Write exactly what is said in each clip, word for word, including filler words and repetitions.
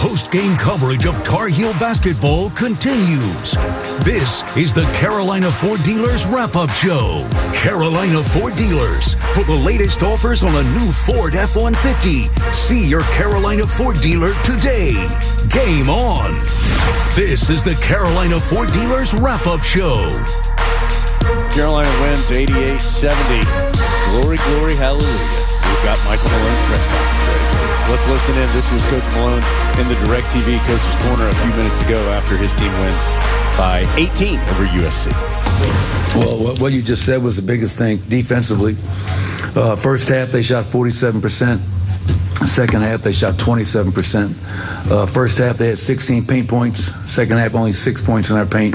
post-game coverage of Tar Heel basketball continues. This is the Carolina Ford Dealers Wrap-Up Show. Carolina Ford Dealers, for the latest offers on a new Ford F one fifty. See your Carolina Ford dealer today. Game on. This is the Carolina Ford Dealers Wrap-Up Show. Carolina wins eighty-eight seventy. Glory, glory, hallelujah. We've got Michael Malone's press conference. Let's listen in. This was Coach Malone in the DirecTV Coach's Corner a few minutes ago after his team wins by eighteen over U S C. Well, what you just said was the biggest thing defensively. Uh, first half, they shot forty-seven percent. Second half, they shot twenty-seven percent. Uh, first half, they had sixteen paint points. Second half, only six points in our paint.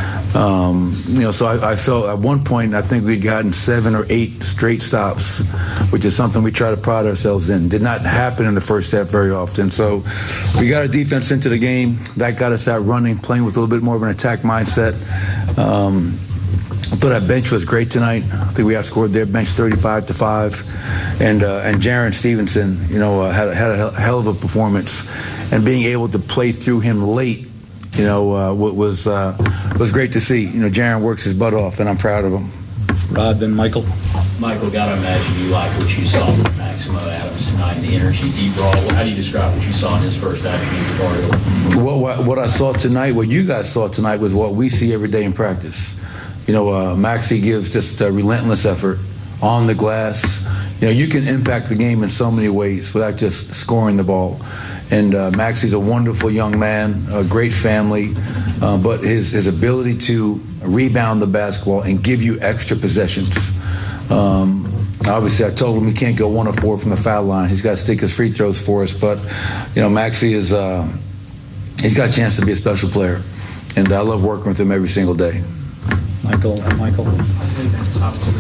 Um, you know, so I, I felt at one point, I think we'd gotten seven or eight straight stops, which is something we try to pride ourselves in. Did not happen in the first half very often. So we got our defense into the game. That got us out running, playing with a little bit more of an attack mindset. Um, I thought our bench was great tonight. I think we outscored their bench thirty-five to five, and uh, and Jaren Stevenson, you know, uh, had had a hell of a performance, and being able to play through him late, you know, uh, was uh, was great to see. You know, Jaren works his butt off, and I'm proud of him. Rod, then Michael. Michael, gotta imagine you like what you saw from Maximo Adams tonight, the energy, deep ball. How do you describe what you saw in his first action? What, what what I saw tonight, what you guys saw tonight, was what we see every day in practice. You know, uh, Maxie gives just a relentless effort on the glass. You know, you can impact the game in so many ways without just scoring the ball. And uh, Maxie's a wonderful young man, a great family, uh, but his, his ability to rebound the basketball and give you extra possessions. Um, obviously, I told him he can't go one or four from the foul line. He's got to stick his free throws for us. But, you know, Maxie is, uh, he's got a chance to be a special player. And I love working with him every single day. Michael, uh, Michael. I say that's obviously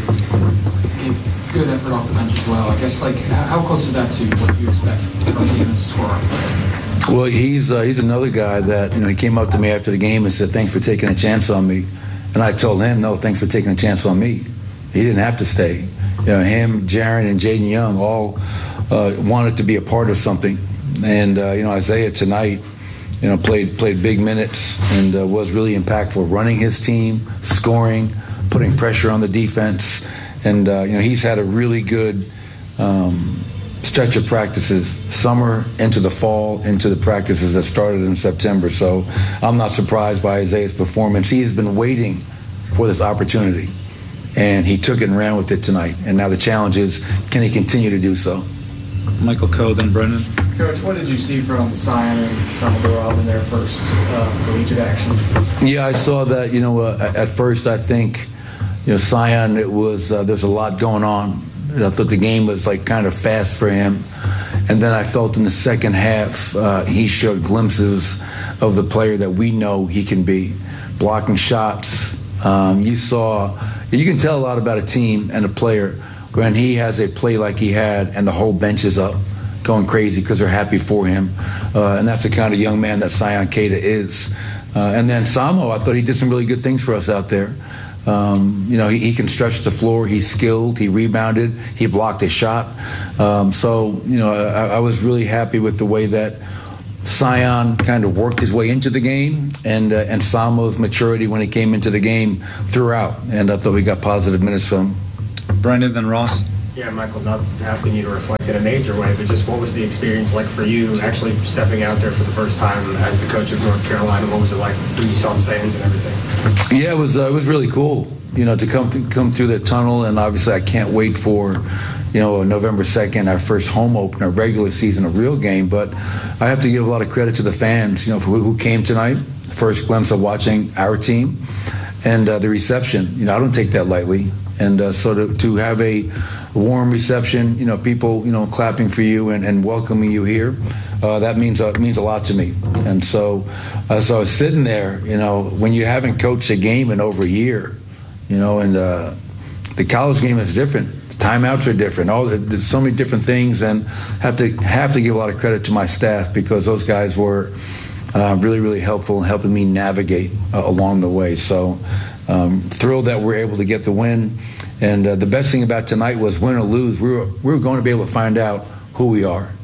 a good effort off the bench as well. I guess, like, how close is that to what you expect from him as a scorer? Well, he's uh, he's another guy that, you know, he came up to me after the game and said, thanks for taking a chance on me. And I told him, no, thanks for taking a chance on me. He didn't have to stay. You know, him, Jaren, and Jaden Young all uh, wanted to be a part of something. And, uh, you know, Isaiah tonight, you know, played played big minutes and uh, was really impactful, running his team, scoring, putting pressure on the defense. And, uh, you know, he's had a really good um, stretch of practices, summer into the fall, into the practices that started in September. So I'm not surprised by Isaiah's performance. He has been waiting for this opportunity, and he took it and ran with it tonight. And now the challenge is, can he continue to do so? Michael Coe, then Brendan. Coach, what did you see from Sion and Samadorov in their first uh, collegiate action? Yeah, I saw that. You know, uh, at first I think, you know, Sion, it was uh, there's a lot going on. I thought the game was like kind of fast for him, and then I felt in the second half uh, he showed glimpses of the player that we know he can be, blocking shots. Um, you saw, you can tell a lot about a team and a player when he has a play like he had and the whole bench is up going crazy because they're happy for him. Uh, and that's the kind of young man that Sion Keita is. Uh, and then Samo, I thought he did some really good things for us out there. Um, you know, he, he can stretch the floor. He's skilled. He rebounded. He blocked a shot. Um, so, you know, I, I was really happy with the way that Sion kind of worked his way into the game, and uh, and Samo's maturity when he came into the game throughout. And I thought we got positive minutes from him. Brendan, then Ross. Yeah, Michael, not asking you to reflect in a major way, but just what was the experience like for you actually stepping out there for the first time as the coach of North Carolina? What was it like when you saw the fans and everything? Yeah, it was uh, it was really cool, you know, to come th- come through the tunnel, and obviously I can't wait for, you know, November second, our first home opener, regular season, a real game. But I have to give a lot of credit to the fans, you know, for who came tonight. First glimpse of watching our team, and uh, the reception. You know, I don't take that lightly. And uh, so to, to have a warm reception, you know, people, you know, clapping for you and, and welcoming you here, uh, that means uh, means a lot to me. And so, uh, so I was sitting there, you know, when you haven't coached a game in over a year, you know, and uh, the college game is different. Timeouts are different. All there's so many different things, and have to have to give a lot of credit to my staff because those guys were uh, really, really helpful in helping me navigate uh, along the way. So. Um, thrilled that we're able to get the win, and uh, the best thing about tonight was win or lose, we were we were going to be able to find out who we are.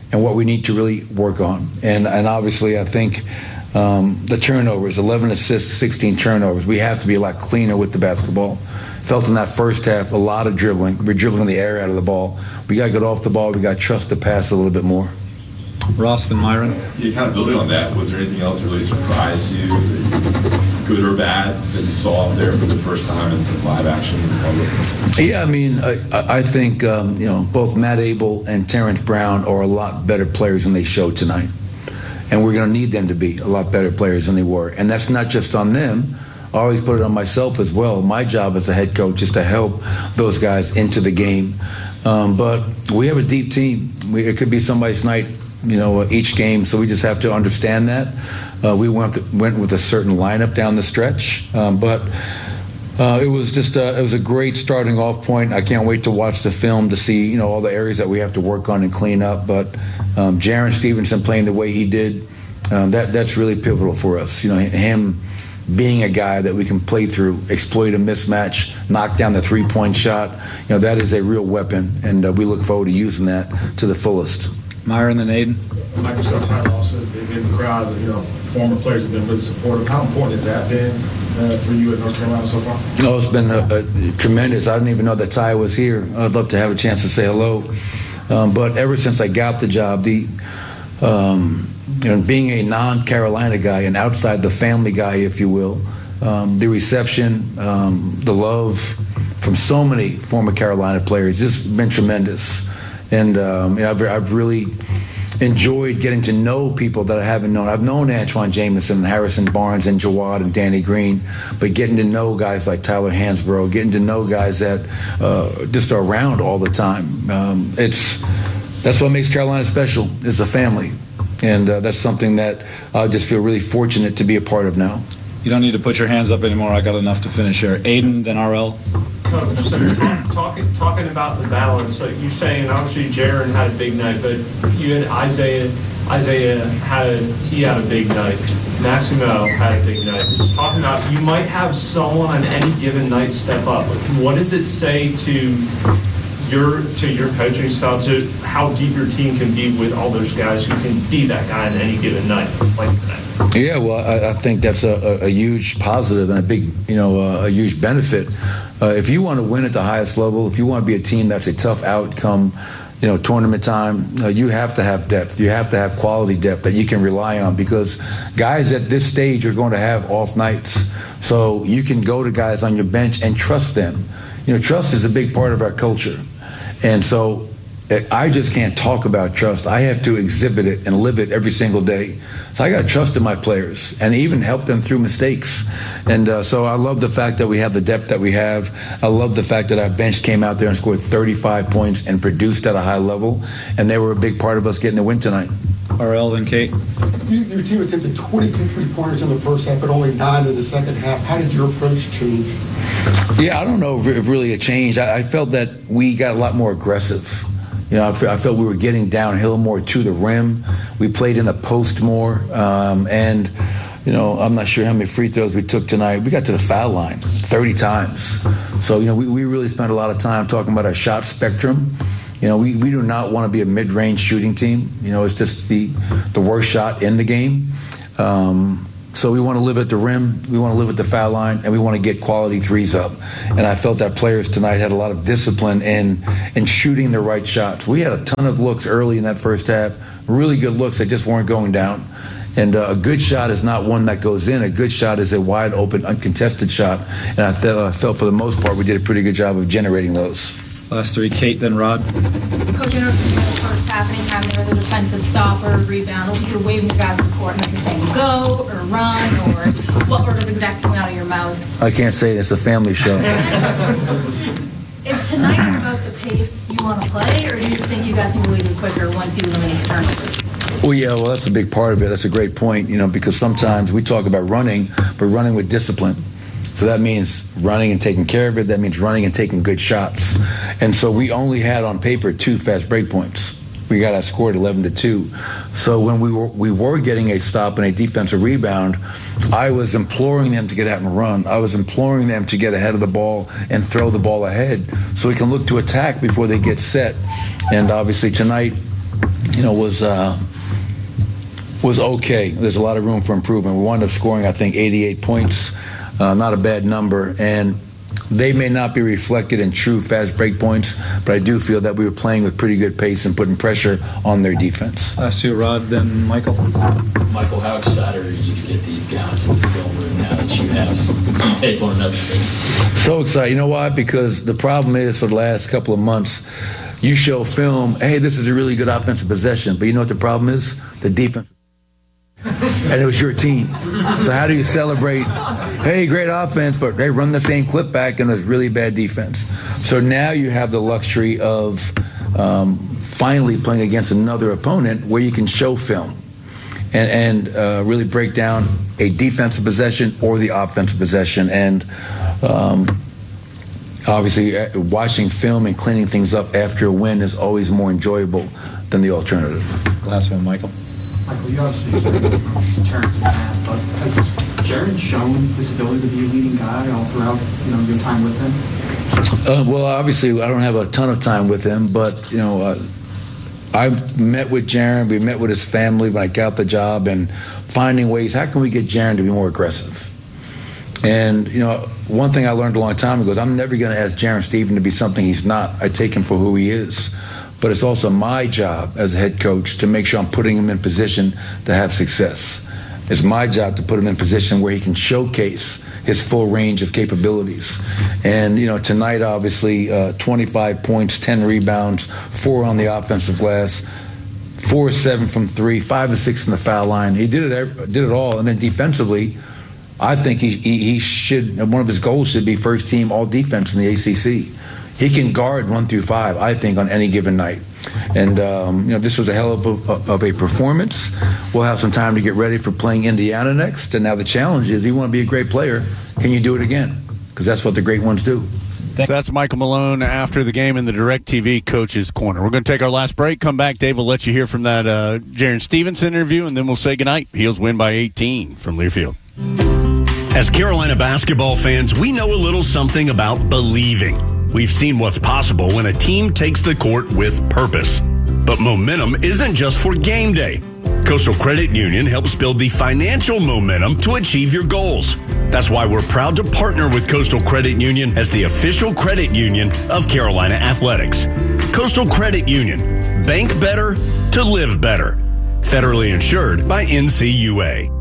and what we need to really work on. And and obviously, I think um, the turnovers, eleven assists, sixteen turnovers. We have to be a lot cleaner with the basketball. Felt in that first half a lot of dribbling. We're dribbling the air out of the ball. We got to get off the ball. We got to trust the pass a little bit more. Ross, then Myron. Yeah, kind of building on that, was there anything else that really surprised you, good or bad, that you saw up there for the first time in live action? Yeah, I mean, I, I think um, you know, both Matt Abel and Terrence Brown are a lot better players than they showed tonight, and we're going to need them to be a lot better players than they were. And that's not just on them. I always put it on myself as well. My job as a head coach is to help those guys into the game. Um, but we have a deep team. We, it could be somebody's night, you know, each game. So we just have to understand that. Uh, we went, to, went with a certain lineup down the stretch, um, but uh, it was just a, it was a great starting off point. I can't wait to watch the film to see, you know, all the areas that we have to work on and clean up. But um, Jaren Stevenson playing the way he did, uh, that that's really pivotal for us. You know, him being a guy that we can play through, exploit a mismatch, knock down the three-point shot. You know, that is a real weapon, and uh, we look forward to using that to the fullest. Myron, then Aiden. Like you said, Tyler also in the crowd, you know, former players have been really supportive. How important has that been uh, for you at North Carolina so far? No, it's been a, a tremendous. I didn't even know that Ty was here. I'd love to have a chance to say hello. Um, but ever since I got the job, the um, you know, being a non-Carolina guy, an outside the family guy, if you will, um, the reception, um, the love from so many former Carolina players, just been tremendous. And um, you know, I've, I've really enjoyed getting to know people that I haven't known. I've known Antoine Jamison, and Harrison Barnes, and Jawad, and Danny Green, but getting to know guys like Tyler Hansbrough, getting to know guys that uh, just are around all the time. Um, it's that's what makes Carolina special. It's a family, and uh, that's something that I just feel really fortunate to be a part of now. You don't need to put your hands up anymore. I got enough to finish here. Aiden, then R L. Coach, so talk, talking talking about the balance, so you're saying obviously Jaren had a big night, but you had Isaiah. Isaiah had a, he had a big night. Maximo had a big night. Just talking about you might have someone on any given night step up. What does it say to your to your coaching style, to how deep your team can be with all those guys who can be that guy on any given night like tonight? Yeah, well, I, I think that's a, a, a huge positive and a big, you know, uh, a huge benefit. Uh, if you want to win at the highest level, if you want to be a team that's a tough outcome, you know, tournament time, uh, you have to have depth. You have to have quality depth that you can rely on, because guys at this stage are going to have off nights. So you can go to guys on your bench and trust them. You know, trust is a big part of our culture. And so I just can't talk about trust. I have to exhibit it and live it every single day. So I got to trust in my players and even help them through mistakes. And uh, so I love the fact that we have the depth that we have. I love the fact that our bench came out there and scored thirty-five points and produced at a high level. And they were a big part of us getting the win tonight. R L, then Kate. You, your team attempted twenty-two three-pointers in the first half, but only nine in the second half. How did your approach change? Yeah, I don't know if really it changed. I, I felt that we got a lot more aggressive. You know, I felt we were getting downhill more to the rim. We played in the post more. Um, and, you know, I'm not sure how many free throws we took tonight. We got to the foul line thirty times. So, you know, we, we really spent a lot of time talking about our shot spectrum. You know, we, we do not want to be a mid-range shooting team. You know, it's just the, the worst shot in the game. Um, So we want to live at the rim, we want to live at the foul line, and we want to get quality threes up. And I felt that players tonight had a lot of discipline in in shooting the right shots. We had a ton of looks early in that first half, really good looks that just weren't going down. And uh, a good shot is not one that goes in. A good shot is a wide open, uncontested shot. And I, th- I felt for the most part we did a pretty good job of generating those. Last three, Kate, then Rod. Coach, I know in the first half, anytime there was a defensive stop or a rebound, like you're waving the guys on the court, like you're saying go or run, or what word is exactly coming out of your mouth? I can't say it. It's a family show. Is tonight about the pace you want to play, or do you think you guys can go even quicker once you eliminate turnovers? Well, yeah, well, that's a big part of it. That's a great point, you know, because sometimes we talk about running, but running with discipline. So that means running and taking care of it. That means running and taking good shots. And so we only had on paper two fast break points. We got outscored eleven to two. So when we were we were getting a stop and a defensive rebound, I was imploring them to get out and run. I was imploring them to get ahead of the ball and throw the ball ahead so we can look to attack before they get set. And obviously tonight, you know, was uh, was okay. There's a lot of room for improvement. We wound up scoring, I think, eighty-eight points, uh, not a bad number, and they may not be reflected in true fast break points, but I do feel that we were playing with pretty good pace and putting pressure on their defense. Last two, Rod, then Michael. Michael, how excited are you to get these guys in the film room now that you have some, some tape on another team? So excited. You know why? Because the problem is for the last couple of months, you show film, hey, this is a really good offensive possession, but you know what the problem is? The defense. And it was your team. So how do you celebrate, hey, great offense, but they run the same clip back and there's really bad defense. So now you have the luxury of um, finally playing against another opponent where you can show film and, and uh, really break down a defensive possession or the offensive possession. And um, obviously watching film and cleaning things up after a win is always more enjoyable than the alternative. Last one, Michael. Michael, you obviously expect Terrence and Matt, but has Jaren shown this ability to be a leading guy all throughout, you know, your time with him? Uh, well, obviously, I don't have a ton of time with him, but, you know, uh, I met with Jaren. We met with his family when I got the job and finding ways, how can we get Jaren to be more aggressive? And, you know, one thing I learned a long time ago is I'm never going to ask Jaren Stephen to be something he's not. I take him for who he is. But it's also my job as a head coach to make sure I'm putting him in position to have success. It's my job to put him in position where he can showcase his full range of capabilities. And, you know, tonight, obviously, uh, twenty-five points, ten rebounds, four on the offensive glass, four or seven from three, five or six in the foul line. He did it, did it all. And then defensively, I think he, he, he should, one of his goals should be first team all defense in the A C C. He can guard one through five, I think, on any given night. And, um, you know, this was a hell of a, of a performance. We'll have some time to get ready for playing Indiana next. And now the challenge is, you want to be a great player, can you do it again? Because that's what the great ones do. So that's Michael Malone after the game in the DirecTV Coach's Corner. We're going to take our last break. Come back, Dave will let you hear from that uh, Jaren Stevenson interview, and then we'll say goodnight. Heels win by eighteen from Learfield. As Carolina basketball fans, we know a little something about believing. We've seen what's possible when a team takes the court with purpose. But momentum isn't just for game day. Coastal Credit Union helps build the financial momentum to achieve your goals. That's why we're proud to partner with Coastal Credit Union as the official credit union of Carolina Athletics. Coastal Credit Union. Bank better to live better. Federally insured by N C U A.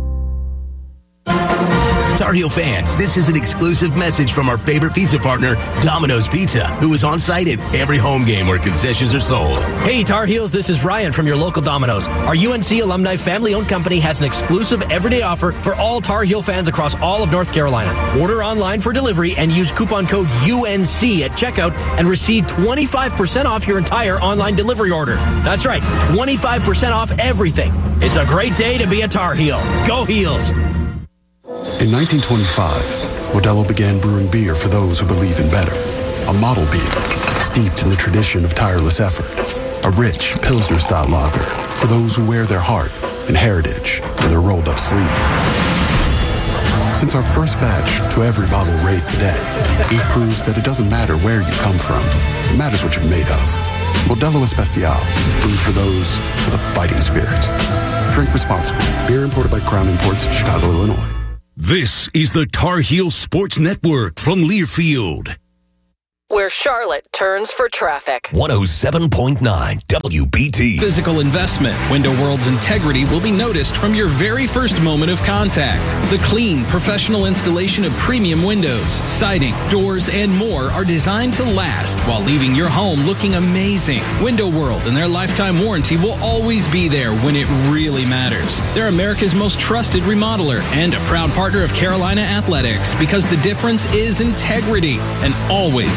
Tar Heel fans, this is an exclusive message from our favorite pizza partner, Domino's Pizza, who is on site at every home game where concessions are sold. Hey, Tar Heels, this is Ryan from your local Domino's. Our U N C alumni family-owned company has an exclusive everyday offer for all Tar Heel fans across all of North Carolina. Order online for delivery and use coupon code U N C at checkout and receive twenty-five percent off your entire online delivery order. That's right, twenty-five percent off everything. It's a great day to be a Tar Heel. Go Heels! In nineteen twenty-five, Modelo began brewing beer for those who believe in better. A model beer, steeped in the tradition of tireless effort. A rich Pilsner-style lager for those who wear their heart and heritage in their rolled-up sleeve. Since our first batch to every bottle raised today, we've proved that it doesn't matter where you come from. It matters what you're made of. Modelo Especial, brewed for those with a fighting spirit. Drink responsibly. Beer imported by Crown Imports, Chicago, Illinois. This is the Tar Heel Sports Network from Learfield, where Charlotte turns for traffic. one oh seven point nine W B T. Physical investment. Window World's integrity will be noticed from your very first moment of contact. The clean, professional installation of premium windows, siding, doors, and more are designed to last while leaving your home looking amazing. Window World and their lifetime warranty will always be there when it really matters. They're America's most trusted remodeler and a proud partner of Carolina Athletics because the difference is integrity and always